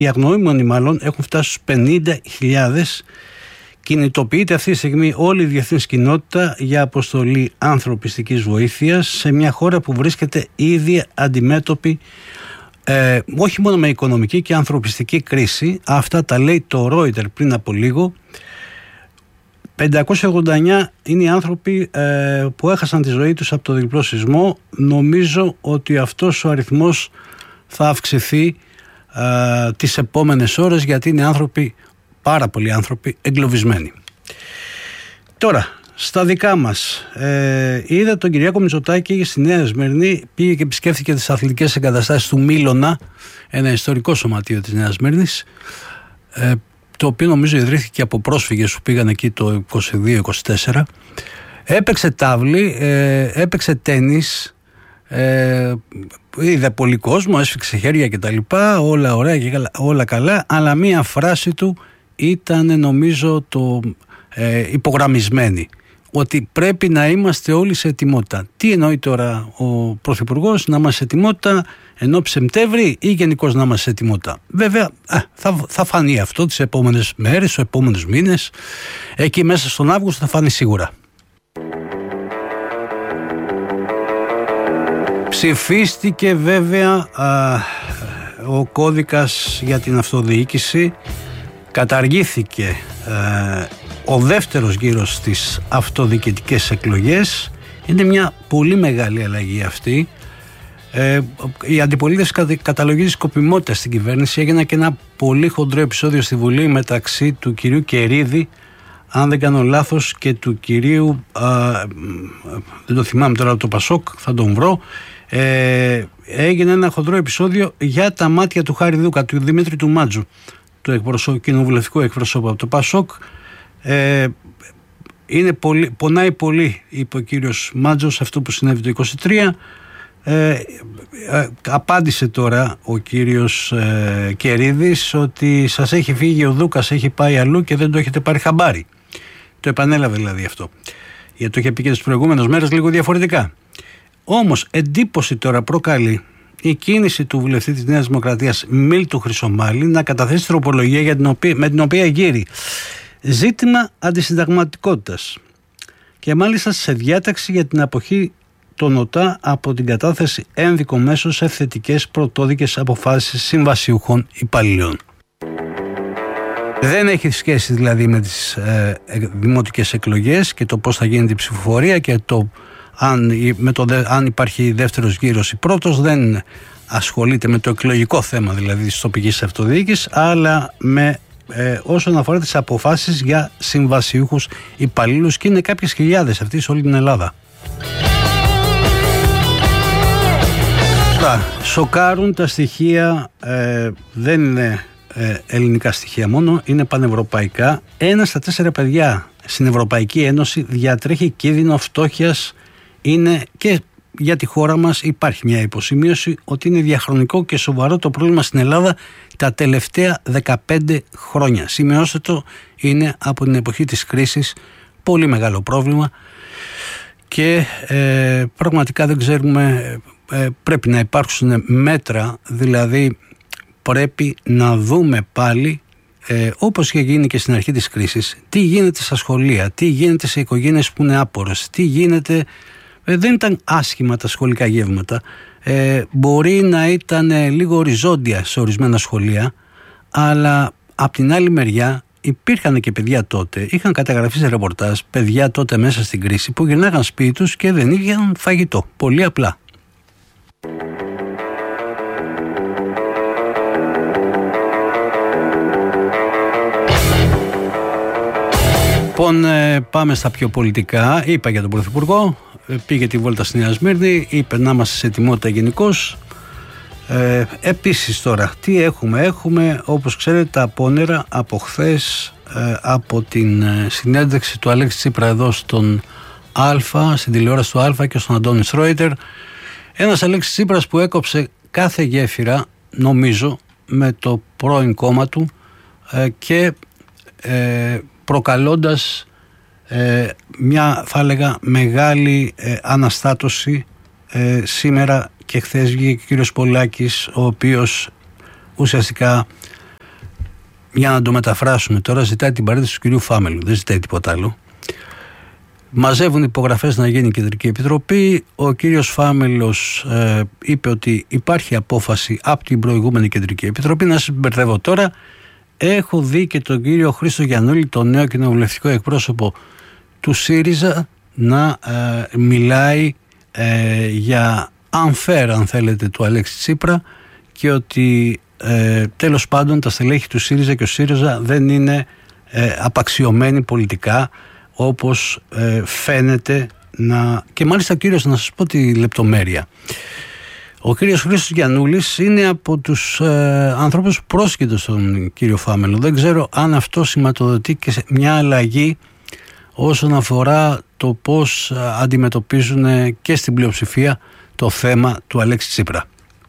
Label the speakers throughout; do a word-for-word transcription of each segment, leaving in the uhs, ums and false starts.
Speaker 1: Οι αγνοούμενοι μάλλον έχουν φτάσει στους πενήντα χιλιάδες. Κινητοποιείται αυτή τη στιγμή όλη η διεθνής κοινότητα για αποστολή ανθρωπιστικής βοήθειας σε μια χώρα που βρίσκεται ήδη αντιμέτωπη ε, όχι μόνο με οικονομική και ανθρωπιστική κρίση. Αυτά τα λέει το Reuters πριν από λίγο. πεντακόσιοι ογδόντα εννέα είναι οι άνθρωποι ε, που έχασαν τη ζωή τους από το διπλό σεισμό. Νομίζω ότι αυτός ο αριθμός θα αυξηθεί ε, τις επόμενες ώρες, γιατί είναι άνθρωποι, πάρα πολλοί άνθρωποι εγκλωβισμένοι. Τώρα, στα δικά μας, ε, είδα τον Κυριάκο Μητσοτάκη στη Νέα Σμύρνη, πήγε και επισκέφθηκε τις αθλητικές εγκαταστάσεις του Μήλωνα, ένα ιστορικό σωματείο της Νέας Σμύρνης, ε, το οποίο νομίζω ιδρύθηκε από πρόσφυγες που πήγαν εκεί το είκοσι δύο είκοσι τέσσερα. Έπαιξε τάβλη, ε, έπαιξε τένις, ε, είδε πολύ κόσμο, έσφιξε χέρια κτλ. Όλα ωραία και καλά, όλα καλά, αλλά μία φράση του ήταν νομίζω το ε, υπογραμμισμένη, ότι πρέπει να είμαστε όλοι σε ετοιμότητα. Τι εννοεί τώρα ο Πρωθυπουργός? Να είμαστε σε ετοιμότητα ενώ Σεπτέμβρη ή γενικώς να είμαστε σε ετοιμότητα? Βέβαια α, θα, θα φανεί αυτό τις επόμενες μέρες, τους επόμενους μήνες. Εκεί μέσα στον Αύγουστο θα φανεί σίγουρα. Ψηφίστηκε βέβαια α, ο κώδικας για την αυτοδιοίκηση. Καταργήθηκε α, ο δεύτερος γύρος στις αυτοδιοικητικές εκλογές. Είναι μια πολύ μεγάλη αλλαγή αυτή. Ε, η αντιπολίτευση καταλογίζει σκοπιμότητα στην κυβέρνηση. Έγινε και ένα πολύ χοντρό επεισόδιο στη Βουλή μεταξύ του κυρίου Κερίδη, αν δεν κάνω λάθος, και του κυρίου α, δεν το θυμάμαι τώρα, το Πασόκ, θα τον βρω. Ε, έγινε ένα χοντρό επεισόδιο για τα μάτια του Χάρη Δούκα, του Δημήτρη του Μάτζου, του εκπροσώ, κοινοβουλευτικού εκπροσώπου από το Πασόκ. Ε, είναι πολύ, πονάει πολύ, είπε ο κύριος Μάτζος, αυτό που συνέβη το είκοσι τρία. Ε, ε, απάντησε τώρα ο κύριος ε, Κερίδης ότι σας έχει φύγει ο Δούκας, έχει πάει αλλού και δεν το έχετε πάρει χαμπάρι. Το επανέλαβε δηλαδή αυτό, γιατί το είχε πει και τις προηγούμενες μέρες λίγο διαφορετικά. Όμως εντύπωση τώρα προκαλεί η κίνηση του βουλευτή της Νέας Δημοκρατίας Μίλτου Χρυσομάλη να καταθέσει τροπολογία για την οποία, με την οποία γύρει ζήτημα αντισυνταγματικότητας και μάλιστα σε διάταξη για την αποχή των ΟΤΑ από την κατάθεση ένδικων μέσων σε θετικές πρωτόδικες αποφάσεις συμβασιούχων υπαλλήλων. Δεν έχει σχέση δηλαδή με τις ε, δημοτικές εκλογές και το πώς θα γίνεται η ψηφοφορία και το αν, με το, αν υπάρχει δεύτερος γύρος ή πρώτος. Δεν ασχολείται με το εκλογικό θέμα δηλαδή της τοπικής αυτοδιοίκησης, αλλά με ε, όσον αφορά τις αποφάσεις για συμβασιούχους υπαλλήλους, και είναι κάποιες χιλιάδες αυτοί σε όλη την Ελλάδα. Σοκάρουν τα στοιχεία, ε, δεν είναι ε, ελληνικά στοιχεία μόνο, είναι πανευρωπαϊκά. Ένα στα τέσσερα παιδιά στην Ευρωπαϊκή Ένωση διατρέχει κίνδυνο φτώχειας. Είναι και για τη χώρα μας υπάρχει μια υποσημείωση ότι είναι διαχρονικό και σοβαρό το πρόβλημα στην Ελλάδα τα τελευταία δεκαπέντε χρόνια. Σημειώστε το, είναι από την εποχή της κρίσης πολύ μεγάλο πρόβλημα και ε, πραγματικά δεν ξέρουμε, ε, πρέπει να υπάρξουν μέτρα, δηλαδή πρέπει να δούμε πάλι ε, όπως είχε γίνει και στην αρχή της κρίσης, τι γίνεται στα σχολεία, τι γίνεται σε οικογένειες που είναι άπορες, τι γίνεται. Ε, δεν ήταν άσχημα τα σχολικά γεύματα. Ε, μπορεί να ήταν ε, λίγο οριζόντια σε ορισμένα σχολεία, αλλά απ' την άλλη μεριά υπήρχαν και παιδιά τότε, είχαν καταγραφεί σε ρεπορτάζ παιδιά τότε μέσα στην κρίση που γυρνάγαν σπίτι τους και δεν είχαν φαγητό. Πολύ απλά. Λοιπόν, πάμε στα πιο πολιτικά. Είπα για τον Πρωθυπουργό, πήγε τη βόλτα στη Νέα Σμύρνη, είπε να είμαστε σε ετοιμότητα γενικώς. Ε, επίσης τώρα, τι έχουμε? Έχουμε, όπως ξέρετε, τα απόνερα από χθες, ε, από την ε, συνέντευξη του Αλέξη Τσίπρα εδώ στον Α, στην τηλεόραση του Α και στον Αντώνη Σρόιτερ. Ένας Αλέξης Τσίπρας που έκοψε κάθε γέφυρα, νομίζω, με το πρώην κόμμα του ε, και ε, προκαλώντας ε, μια, θα έλεγα, μεγάλη ε, αναστάτωση. Ε, σήμερα και χθες βγήκε ο κύριος Πολάκης, ο οποίος ουσιαστικά για να το μεταφράσουμε τώρα, ζητάει την παρέτηση του κυρίου Φάμελου, δεν ζητάει τίποτα άλλο. Μαζεύουν υπογραφές να γίνει η Κεντρική Επιτροπή. Ο κύριος Φάμελος ε, είπε ότι υπάρχει απόφαση από την προηγούμενη Κεντρική Επιτροπή. Να σας μπερδεύω τώρα, έχω δει και τον κύριο Χρήστο Γιαννούλη, τον νέο κοινοβουλευτικό εκπρόσωπο του ΣΥΡΙΖΑ, να ε, μιλάει ε, για unfair, αν θέλετε, του Αλέξη Τσίπρα, και ότι ε, τέλος πάντων τα στελέχη του ΣΥΡΙΖΑ και ο ΣΥΡΙΖΑ δεν είναι ε, απαξιωμένοι πολιτικά, όπως ε, φαίνεται να... Και μάλιστα, κύριος, να σας πω τη λεπτομέρεια. Ο κύριος Χρήστος Γιαννούλης είναι από τους ε, ανθρώπους που πρόσκειται στον κύριο Φάμελο. Δεν ξέρω αν αυτό σηματοδοτεί και σε μια αλλαγή όσον αφορά το πώς αντιμετωπίζουν και στην πλειοψηφία το θέμα του Αλέξη Τσίπρα.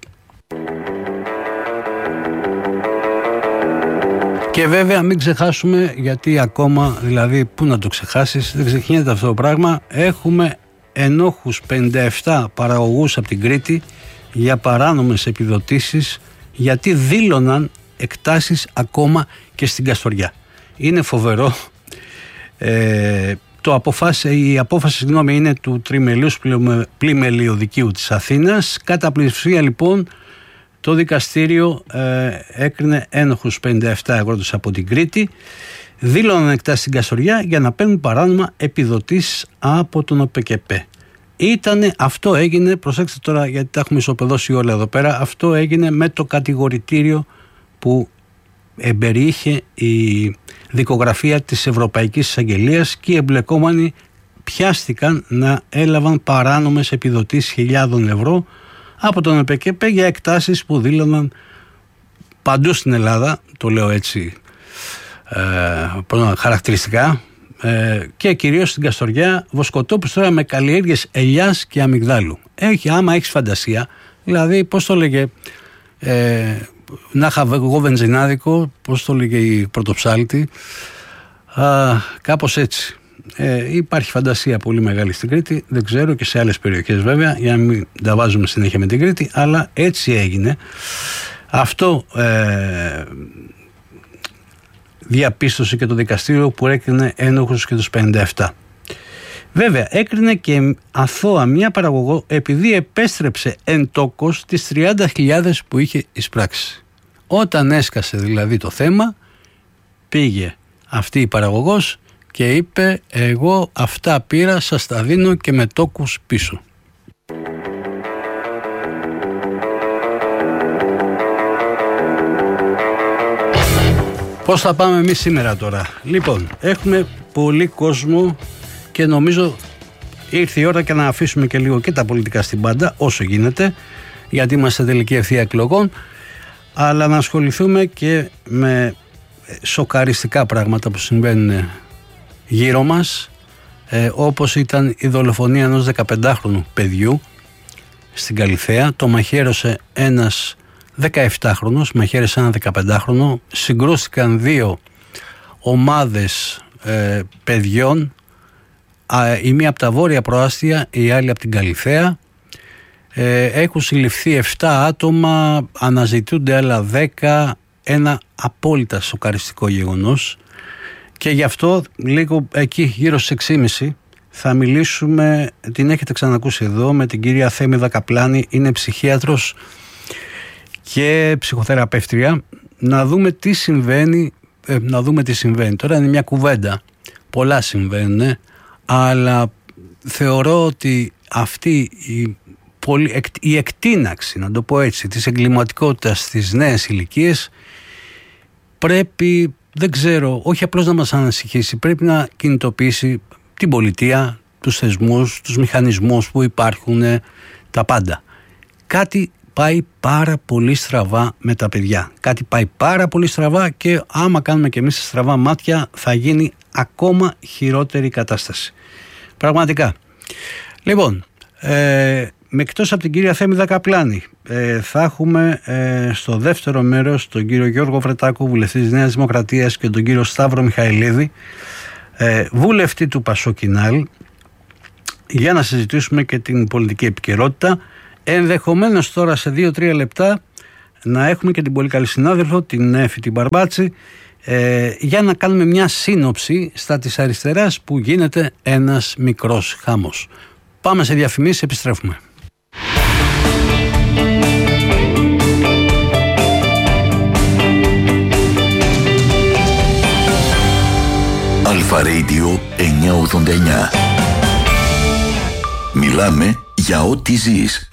Speaker 1: Και βέβαια μην ξεχάσουμε, γιατί ακόμα, δηλαδή πού να το ξεχάσεις, δεν ξεχνιέται αυτό το πράγμα, έχουμε ενόχους πενήντα επτά παραγωγούς από την Κρήτη για παράνομες επιδοτήσεις, γιατί δήλωναν εκτάσεις ακόμα και στην Καστοριά. Είναι φοβερό. Ε, το αποφάση, η απόφαση συγγνώμη, είναι του Τριμελούς Πλημελιωδικίου της Αθήνας. Κατά πλειοψηφία λοιπόν το δικαστήριο ε, έκρινε ένοχους πενήντα επτά αγρότες από την Κρήτη, δήλωναν εκτάσεις στην Καστοριά για να παίρνουν παράνομα επιδοτήσεις από τον ΟΠΕΚΕΠΕ. Ήτανε, αυτό έγινε, προσέξτε τώρα γιατί τα έχουμε ισοπεδώσει όλα εδώ πέρα, αυτό έγινε με το κατηγορητήριο που εμπεριείχε η δικογραφία της Ευρωπαϊκής Εισαγγελίας, και οι εμπλεκόμενοι πιάστηκαν να έλαβαν παράνομες επιδοτήσεις χιλιάδων ευρώ από τον ΟΠΕΚΕΠΕ για εκτάσεις που δήλωναν παντού στην Ελλάδα, το λέω έτσι ε, χαρακτηριστικά, ε, και κυρίως στην Καστοριά, βοσκοτόπους τώρα με καλλιέργειες ελιάς και αμυγδάλου. Έχει, άμα έχεις φαντασία, δηλαδή πώς το λέγε, ε, να είχα εγώ βενζινάδικο, πώς το λέγε η πρωτοψάλτη, α, κάπως έτσι. Ε, υπάρχει φαντασία πολύ μεγάλη στην Κρήτη, δεν ξέρω, και σε άλλες περιοχές βέβαια, για να μην τα βάζουμε συνέχεια με την Κρήτη, αλλά έτσι έγινε. Αυτό ε, διαπίστωσε και το δικαστήριο που έκρινε ένοχους και τους πενήντα επτά. Βέβαια έκρινε και αθώα μια παραγωγό επειδή επέστρεψε εν τόκος τις τριάντα χιλιάδες που είχε εισπράξει. Όταν έσκασε δηλαδή το θέμα, πήγε αυτή η παραγωγός και είπε, εγώ αυτά πήρα, σας τα δίνω και με τόκους πίσω. Πώς θα πάμε εμείς σήμερα τώρα? Λοιπόν, έχουμε πολύ κόσμο και νομίζω ήρθε η ώρα και να αφήσουμε και λίγο και τα πολιτικά στην πάντα, όσο γίνεται, γιατί είμαστε τελική ευθεία εκλογών, αλλά να ασχοληθούμε και με σοκαριστικά πράγματα που συμβαίνουν γύρω μας, ε, όπως ήταν η δολοφονία ενός δεκαπεντάχρονου παιδιού στην Καλιθέα. Το μαχαίρωσε ένας δεκαεπτάχρονος, μαχαίρεσε ένα δεκαπεντάχρονο, συγκρούστηκαν δύο ομάδες ε, παιδιών, α, η μία από τα βόρεια προάστια, η άλλη από την Καλιθέα. Ε, έχουν συλληφθεί επτά άτομα, αναζητούνται άλλα δέκα, ένα απόλυτα σοκαριστικό γεγονός. Και γι' αυτό λίγο εκεί γύρω στις έξι και μισή θα μιλήσουμε, την έχετε ξανακούσει εδώ, με την κυρία Θέμηδα Καπλάνη, είναι ψυχίατρος και ψυχοθεραπεύτρια, να δούμε τι συμβαίνει, ε, να δούμε τι συμβαίνει. Τώρα είναι μια κουβέντα, πολλά συμβαίνουν, αλλά θεωρώ ότι αυτή η, πολυ, η εκτείναξη, να το πω έτσι, της εγκληματικότητας στις νέες ηλικίες πρέπει, δεν ξέρω, όχι απλώς να μας ανασυχήσει, πρέπει να κινητοποιήσει την πολιτεία, τους θεσμούς, τους μηχανισμούς που υπάρχουν, τα πάντα. Κάτι πάει πάρα πολύ στραβά με τα παιδιά. Κάτι πάει πάρα πολύ στραβά και άμα κάνουμε και εμείς στραβά μάτια θα γίνει ακόμα χειρότερη κατάσταση. Πραγματικά. Λοιπόν, ε, με εκτός από την κυρία Θέμηδα Καπλάνη, ε, θα έχουμε ε, στο δεύτερο μέρος τον κύριο Γιώργο Βρετάκο, βουλευτή της Νέας Δημοκρατίας, και τον κύριο Σταύρο Μιχαηλίδη, ε, βουλευτή του Πασοκινάλ, για να συζητήσουμε και την πολιτική επικαιρότητα. Ενδεχομένως τώρα σε δύο τρία λεπτά να έχουμε και την πολύ καλή συνάδελφο, την Έφη την Μπαρμπάτση, ε, για να κάνουμε μια σύνοψη στα της αριστεράς που γίνεται ένας μικρός χάμος. Πάμε σε διαφημίσεις, επιστρέφουμε.
Speaker 2: Αλφα Radio εννιακόσια ογδόντα εννιά. Μιλάμε για ό,τι ζεις.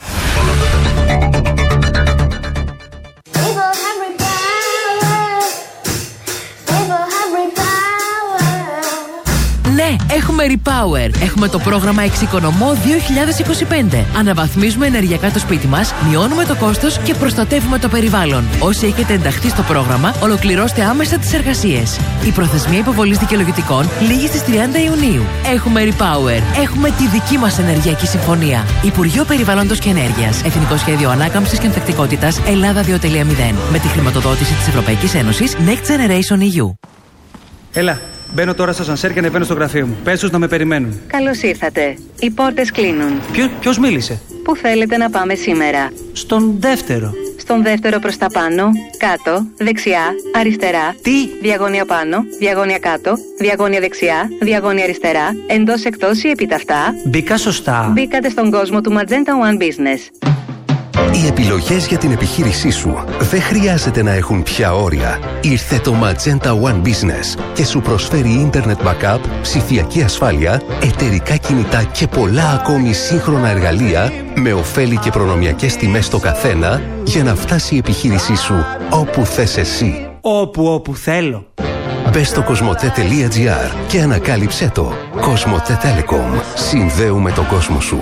Speaker 3: Ναι, έχουμε Repower. Έχουμε το πρόγραμμα Εξοικονομώ δύο χιλιάδες είκοσι πέντε. Αναβαθμίζουμε ενεργειακά το σπίτι μας, μειώνουμε το κόστος και προστατεύουμε το περιβάλλον. Όσοι έχετε ενταχθεί στο πρόγραμμα, ολοκληρώστε άμεσα τις εργασίες. Η προθεσμία υποβολής δικαιολογητικών λήγει στις τριάντα Ιουνίου. Έχουμε Repower. Έχουμε τη δική μας ενεργειακή συμφωνία. Υπουργείο Περιβάλλοντος και Ενέργειας. Εθνικό Σχέδιο Ανάκαμψης και Ανθεκτικότητας Ελλάδα δύο κόμμα μηδέν. Με τη χρηματοδότηση της Ευρωπαϊκής Ένωσης Next Generation ι γιου.
Speaker 4: Έλα. Μπαίνω τώρα στο ασανσέρ και ανεβαίνω στο γραφείο μου. Πες τους να με περιμένουν.
Speaker 5: Καλώς ήρθατε. Οι πόρτες κλείνουν.
Speaker 4: Ποιο, ποιος μίλησε?
Speaker 5: Πού θέλετε να πάμε σήμερα?
Speaker 4: Στον δεύτερο.
Speaker 5: Στον δεύτερο προς τα πάνω, κάτω, δεξιά, αριστερά.
Speaker 4: Τι?
Speaker 5: Διαγώνια πάνω, διαγώνια κάτω, διαγώνια δεξιά, διαγώνια αριστερά, εντός εκτός ή επιταυτά.
Speaker 4: Μπήκα σωστά.
Speaker 5: Μπήκατε στον κόσμο του Magenta One Business.
Speaker 6: Οι επιλογές για την επιχείρησή σου δεν χρειάζεται να έχουν πια όρια. Ήρθε το Magenta One Business και σου προσφέρει Internet Backup, ψηφιακή ασφάλεια, εταιρικά κινητά και πολλά ακόμη σύγχρονα εργαλεία με ωφέλη και προνομιακές τιμές στο καθένα για να φτάσει η επιχείρησή σου όπου θες εσύ.
Speaker 4: Όπου όπου θέλω.
Speaker 6: Μπες στο κοσμοτέ τελεία τζι άρ και ανακάλυψέ το. Κοσμοτέ Telecom. Συνδέουμε τον κόσμο σου.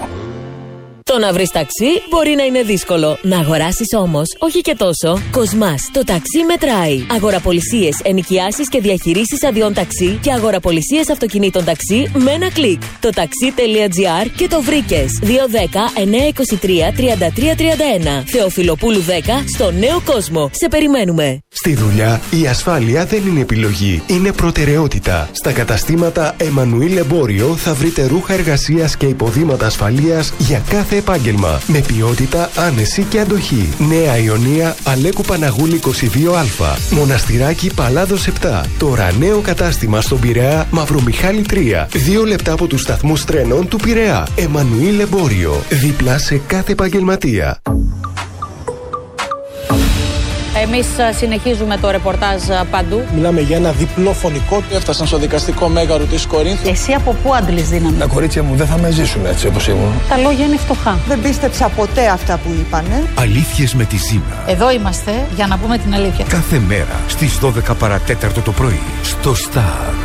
Speaker 7: Το να βρεις ταξί μπορεί να είναι δύσκολο. Να αγοράσεις όμως, όχι και τόσο. Κοσμάς, το ταξί μετράει. Αγοραπολισίες, ενοικιάσεις και διαχειρίσεις αδειών ταξί και αγοραπολισίες αυτοκινήτων ταξί με ένα κλικ. Το ταξί τελεία τζι άρ και το βρήκες. δύο ένα μηδέν εννιά δύο τρία τριάντα τρία τριάντα ένα. Θεοφιλοπούλου δέκα στο Νέο Κόσμο. Σε περιμένουμε.
Speaker 8: Στη δουλειά, η ασφάλεια δεν είναι επιλογή, είναι προτεραιότητα. Στα καταστήματα Εμμανουήλ Εμπόριο θα βρείτε ρούχα εργασίας και υποδήματα ασφαλείας για κάθε επάγγελμα. Με ποιότητα, άνεση και αντοχή. Νέα Ιωνία, Αλέκου Παναγούλη είκοσι δύο Α. Μοναστηράκι Παλάδος επτά. Τώρα νέο κατάστημα στον Πειραιά, Μαυρομιχάλη τρία. Δύο λεπτά από τους σταθμούς τρένων του Πειραιά. Εμμανουήλ Εμπόριο. Δίπλα σε κάθε επαγγελματία.
Speaker 9: Εμείς συνεχίζουμε το ρεπορτάζ παντού.
Speaker 10: Μιλάμε για ένα διπλό φωνικό. Έφτασαν στο δικαστικό μέγαρο της Κορίνθου.
Speaker 9: Εσύ από πού αντλείς δύναμη?
Speaker 10: Τα κορίτσια μου δεν θα με ζήσουν έτσι όπως ήμουν.
Speaker 9: Τα λόγια είναι φτωχά.
Speaker 11: Δεν πίστεψα ποτέ αυτά που είπανε.
Speaker 6: Αλήθειες με τη Ζήνα.
Speaker 9: Εδώ είμαστε για να πούμε την αλήθεια.
Speaker 6: Κάθε μέρα στις δώδεκα παρατέταρτο το πρωί στο Star.